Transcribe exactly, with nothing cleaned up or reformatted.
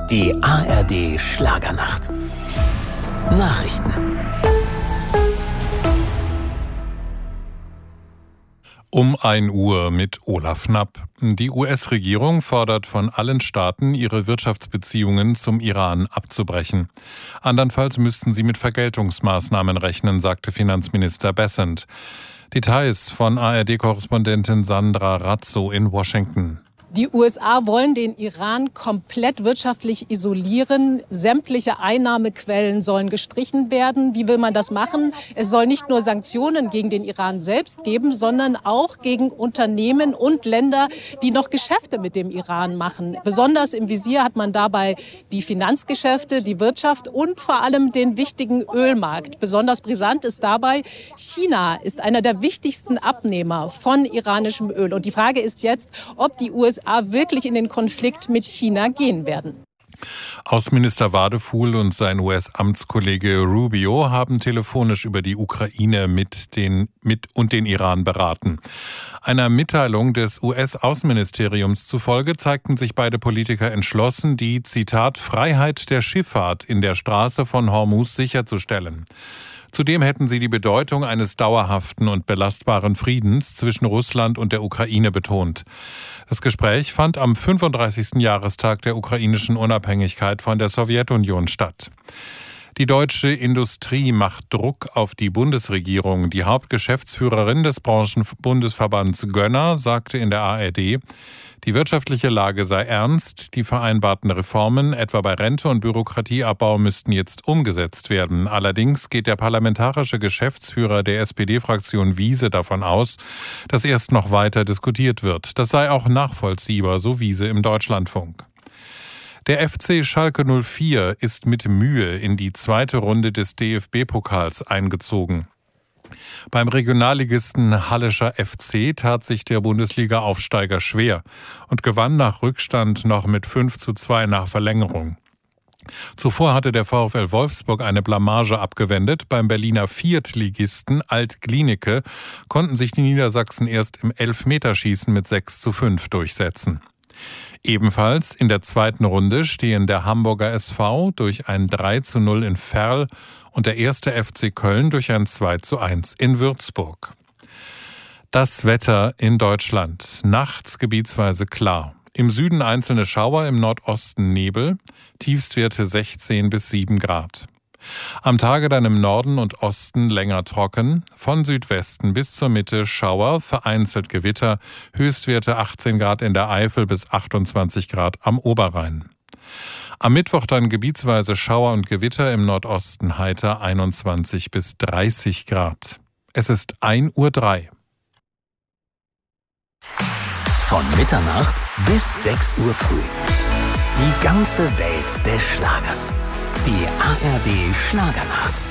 Die A R D Schlagernacht. Nachrichten. Um ein Uhr mit Olaf Knapp. Die U S-Regierung fordert von allen Staaten, ihre Wirtschaftsbeziehungen zum Iran abzubrechen. Andernfalls müssten sie mit Vergeltungsmaßnahmen rechnen, sagte Finanzminister Bessent. Details von A R D-Korrespondentin Sandra Razzo in Washington. Die U S A wollen den Iran komplett wirtschaftlich isolieren. Sämtliche Einnahmequellen sollen gestrichen werden. Wie will man das machen? Es soll nicht nur Sanktionen gegen den Iran selbst geben, sondern auch gegen Unternehmen und Länder, die noch Geschäfte mit dem Iran machen. Besonders im Visier hat man dabei die Finanzgeschäfte, die Wirtschaft und vor allem den wichtigen Ölmarkt. Besonders brisant ist dabei, China ist einer der wichtigsten Abnehmer von iranischem Öl. Und die Frage ist jetzt, ob die U S A wirklich in den Konflikt mit China gehen werden. Außenminister Wadefuhl und sein U S-Amtskollege Rubio haben telefonisch über die Ukraine mit den, mit und den Iran beraten. Einer Mitteilung des U S-Außenministeriums zufolge zeigten sich beide Politiker entschlossen, die, Zitat, Freiheit der Schifffahrt in der Straße von Hormuz sicherzustellen. Zudem hätten sie die Bedeutung eines dauerhaften und belastbaren Friedens zwischen Russland und der Ukraine betont. Das Gespräch fand am fünfunddreißigsten Jahrestag der ukrainischen Unabhängigkeit von der Sowjetunion statt. Die deutsche Industrie macht Druck auf die Bundesregierung. Die Hauptgeschäftsführerin des Branchenbundesverbands Gönner sagte in der A R D, die wirtschaftliche Lage sei ernst, die vereinbarten Reformen, etwa bei Rente und Bürokratieabbau, müssten jetzt umgesetzt werden. Allerdings geht der parlamentarische Geschäftsführer der S P D-Fraktion Wiese davon aus, dass erst noch weiter diskutiert wird. Das sei auch nachvollziehbar, so Wiese im Deutschlandfunk. Der F C Schalke null vier ist mit Mühe in die zweite Runde des D F B-Pokals eingezogen. Beim Regionalligisten Hallischer F C tat sich der Bundesliga-Aufsteiger schwer und gewann nach Rückstand noch mit fünf zu zwei nach Verlängerung. Zuvor hatte der VfL Wolfsburg eine Blamage abgewendet. Beim Berliner Viertligisten Alt-Glienicke konnten sich die Niedersachsen erst im Elfmeterschießen mit sechs zu fünf durchsetzen. Ebenfalls in der zweiten Runde stehen der Hamburger S V durch ein drei zu null in Verl und der erste F C Köln durch ein zwei zu eins in Würzburg. Das Wetter in Deutschland. Nachts gebietsweise klar. Im Süden einzelne Schauer, im Nordosten Nebel. Tiefstwerte sechzehn bis sieben Grad. Am Tage dann im Norden und Osten länger trocken, von Südwesten bis zur Mitte Schauer, vereinzelt Gewitter, Höchstwerte achtzehn Grad in der Eifel bis achtundzwanzig Grad am Oberrhein. Am Mittwoch dann gebietsweise Schauer und Gewitter, im Nordosten heiter einundzwanzig bis dreißig Grad. Es ist ein Uhr drei. Von Mitternacht bis sechs Uhr früh. Die ganze Welt des Schlagers. Die A R D Schlagernacht.